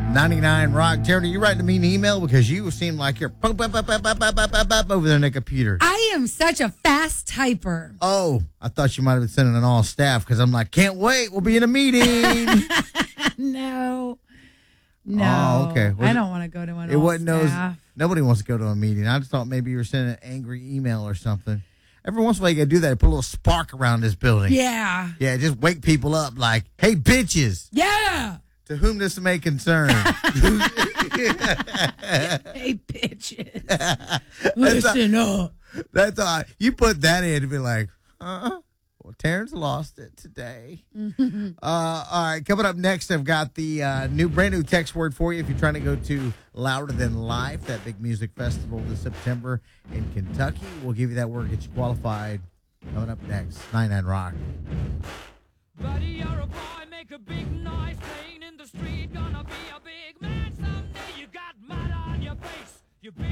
99 Rock. Terry, you writing me an email because you seem like you're over there in the computer. I am such a fast typer. Oh, I thought you might have been sending an all staff because I'm like, can't wait. We'll be in a meeting. No. Oh, okay. I don't want to go to an all staff. Nobody wants to go to a meeting. I just thought maybe you were sending an angry email or something. Every once in a while you got to do that. Put a little spark around this building. Yeah. Yeah, just wake people up like, hey, bitches. Yeah. To whom this may concern. Hey, bitches. Listen up. That's all. You put that in to be like, well, Terrence lost it today. All right, coming up next, I've got the brand new text word for you if you're trying to go to Louder Than Life, that big music festival this September in Kentucky. We'll give you that word, get you qualified. Coming up next, 99 Rock. Buddy, you're a boy, make a big noise, playing in the street, gonna be a big man someday. You got mud on your face. You big